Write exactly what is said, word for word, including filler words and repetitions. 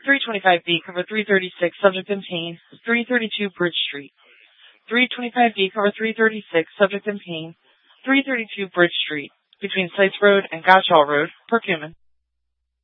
three twenty-five B, cover three thirty-six, subject in pain, three thirty-two Bridge Street. three twenty-five B, cover three thirty-six, subject in pain, three thirty-two Bridge Street, between Sites Road and Gottschall Road, Perkman.